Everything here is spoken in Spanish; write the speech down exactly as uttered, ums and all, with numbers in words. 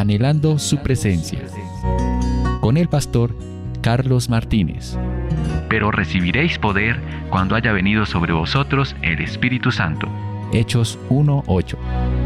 anhelando su presencia. Con el pastor Carlos Martínez. Pero recibiréis poder cuando haya venido sobre vosotros el Espíritu Santo. Hechos uno ocho.